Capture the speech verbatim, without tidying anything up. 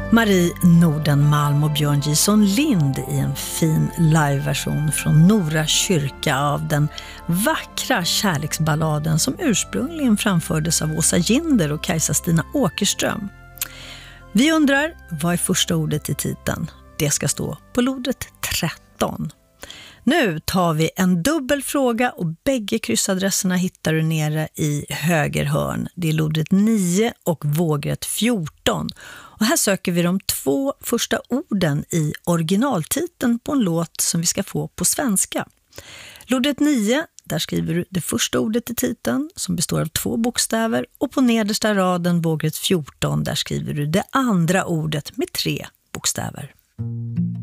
Marie Nordenmalm och Björn Gison Lind i en fin liveversion från Nora kyrka av den vackra kärleksballaden som ursprungligen framfördes av Åsa Ginder och Kajsa-Stina Åkerström. Vi undrar, vad är första ordet i titeln? Det ska stå på lodret tretton. Nu tar vi en dubbel fråga och bägge kryssadresserna hittar du nere i höger hörn. Det är lodret nio och vågrätt fjorton. Och här söker vi de två första orden i originaltiteln på en låt som vi ska få på svenska. Lodret nio, där skriver du det första ordet i titeln som består av två bokstäver. Och på nedersta raden, vågrätt fjorton, där skriver du det andra ordet med tre bokstäver.